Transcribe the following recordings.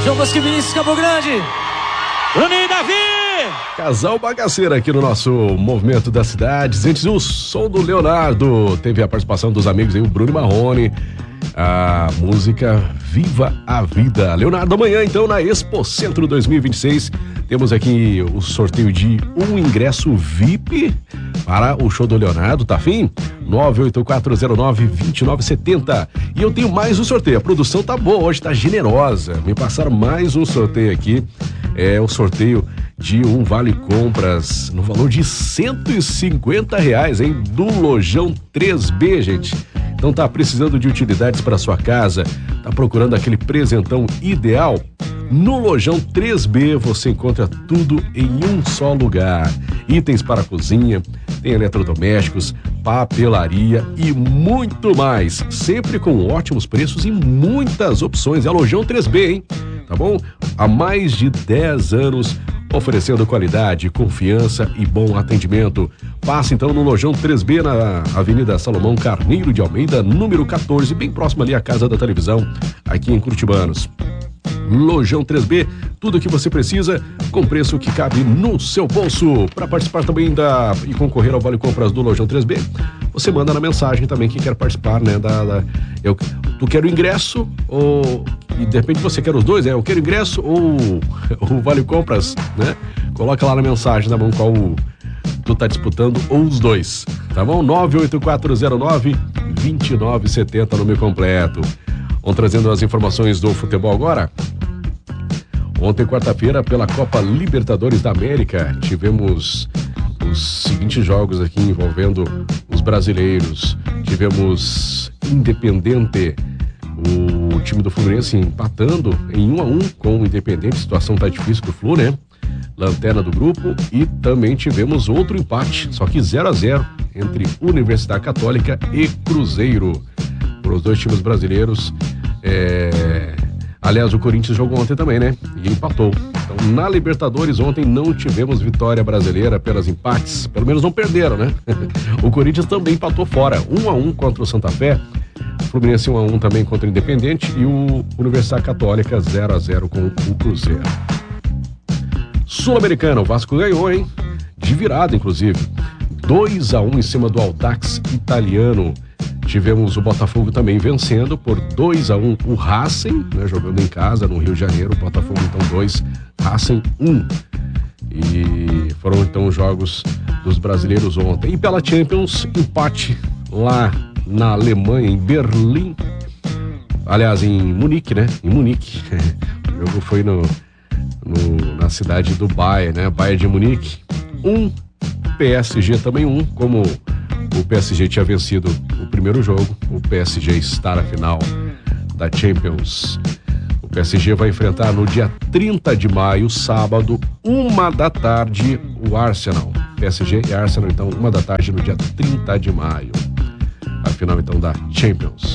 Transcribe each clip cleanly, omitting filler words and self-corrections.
João Bosco e Vinícius, Campo Grande. Bruninho e Davi. Casal bagaceiro aqui no nosso movimento das cidades. Antes, o som do Leonardo. Teve a participação dos amigos aí, o Bruno e Marrone. A música Viva a Vida. Leonardo, amanhã então na Expo Centro 2026 temos aqui o sorteio de um ingresso VIP para o show do Leonardo, tá afim? 98409-2970. E eu tenho mais um sorteio, a produção tá boa hoje, tá generosa, me passaram mais um sorteio aqui, é o sorteio de um vale compras no valor de R$150, hein? Do Lojão 3B, gente. Então tá precisando de utilidades para sua casa, tá procurando aquele presentão ideal? No Lojão 3B você encontra tudo em um só lugar. Itens para a cozinha, tem eletrodomésticos, papelaria e muito mais. Sempre com ótimos preços e muitas opções. É a Lojão 3B, hein? Tá bom? Há mais de 10 anos oferecendo qualidade, confiança e bom atendimento. Passe então no Lojão 3B na Avenida Salomão Carneiro de Almeida, número 14, bem próximo ali à Casa da Televisão, aqui em Curitibanos. Lojão 3B, tudo o que você precisa com preço que cabe no seu bolso. Para participar também e concorrer ao Vale Compras do Lojão 3B, você manda na mensagem também que quer participar, né? Tu quer o ingresso ou... E de repente você quer os dois, né? Eu quero ingresso ou o Vale Compras, né? Coloca lá na mensagem, tá bom? Qual tu tá disputando ou os dois, tá bom? 98409-2970, número completo. Vamos trazendo as informações do futebol agora. Ontem, quarta-feira, pela Copa Libertadores da América, tivemos os seguintes jogos aqui envolvendo os brasileiros. Tivemos Independente, o time do Fluminense empatando em 1-1 com o Independente. A situação tá difícil do Flu, né? Lanterna do grupo. E também tivemos outro empate, só que 0-0 entre Universidade Católica e Cruzeiro. Para os dois times brasileiros. Aliás, o Corinthians jogou ontem também, né? E empatou. Então, na Libertadores ontem não tivemos vitória brasileira pelos empates. Pelo menos não perderam, né? O Corinthians também empatou fora. 1-1 contra o Santa Fé. Fluminense 1-1 também contra o Independente. E o Universidade Católica 0-0 com o Cruzeiro. Sul-Americana, o Vasco ganhou, hein? De virada, inclusive. 2-1 em cima do Audax italiano. Tivemos o Botafogo também vencendo por 2-1 o Racing, né, jogando em casa no Rio de Janeiro. Botafogo então 2, Racing 1. E foram então os jogos dos brasileiros ontem. E pela Champions, empate lá na Alemanha, em Berlim. Aliás, em Munique, né? Em Munique. O jogo foi na cidade do Bayern, né? Bayern de Munique. PSG também 1, como o PSG tinha vencido o primeiro jogo, o PSG está na final da Champions. O PSG vai enfrentar no dia 30 de maio, sábado, 1h, o Arsenal. PSG e Arsenal, então, 1h no dia 30 de maio. A final, então, da Champions.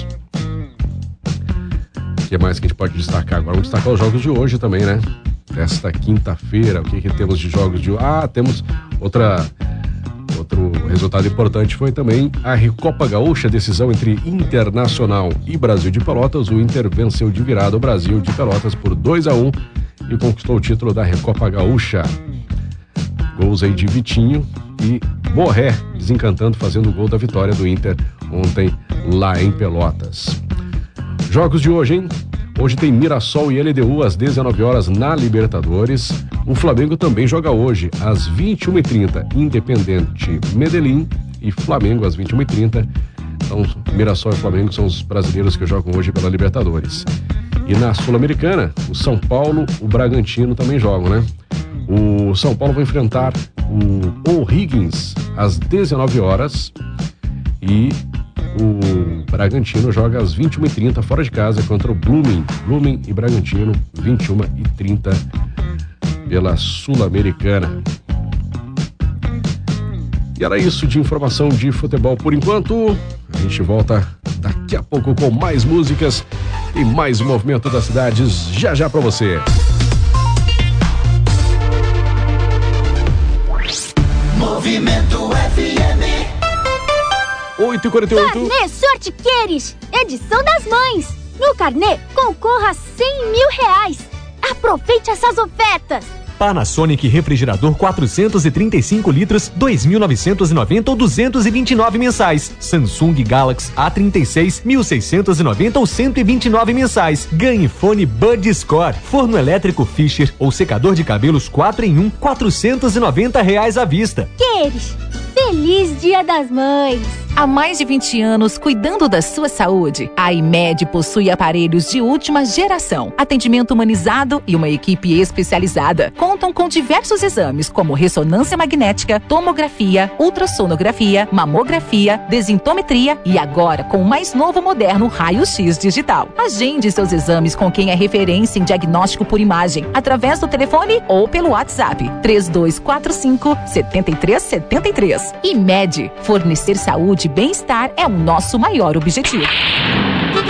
O que mais que a gente pode destacar agora? Vamos destacar os jogos de hoje também, né? Desta quinta-feira, o que temos de jogos de hoje? Temos outro resultado importante, foi também a Recopa Gaúcha, decisão entre Internacional e Brasil de Pelotas. O Inter venceu de virada o Brasil de Pelotas por 2-1 e conquistou o título da Recopa Gaúcha. Gols aí de Vitinho e Borré desencantando, fazendo o gol da vitória do Inter ontem lá em Pelotas. Jogos de hoje, hein? Hoje tem Mirassol e LDU às 19 horas na Libertadores. O Flamengo também joga hoje às 21h30. Independente Medellín e Flamengo às 21h30. Então, Mirassol e Flamengo são os brasileiros que jogam hoje pela Libertadores. E na Sul-Americana, o São Paulo, o Bragantino também jogam, né? O São Paulo vai enfrentar o O'Higgins às 19 horas e o Bragantino joga às 21h30 fora de casa contra o Blooming e Bragantino, 21h30 pela Sul-Americana. E era isso de informação de futebol por enquanto. A gente volta daqui a pouco com mais músicas e mais movimento das cidades já pra você. Movimento FM 8h48. Carnê Sortiqueires, edição das mães. No carnê, concorra a R$100 mil. Aproveite essas ofertas! Panasonic refrigerador 435 litros, 2.990 ou 229 mensais. Samsung Galaxy A36, 1.690 ou 129 mensais. Ganhe fone Bud Score, forno elétrico Fischer ou secador de cabelos 4 em 1, R$490 à vista. Queres? Feliz Dia das Mães! Há mais de 20 anos, cuidando da sua saúde, a IMED possui aparelhos de última geração, atendimento humanizado e uma equipe especializada. Contam com diversos exames como ressonância magnética, tomografia, ultrassonografia, mamografia, desintometria e agora com o mais novo moderno raio-x digital. Agende seus exames com quem é referência em diagnóstico por imagem, através do telefone ou pelo WhatsApp 3245-7373. IMED, fornecer saúde e bem-estar é o nosso maior objetivo.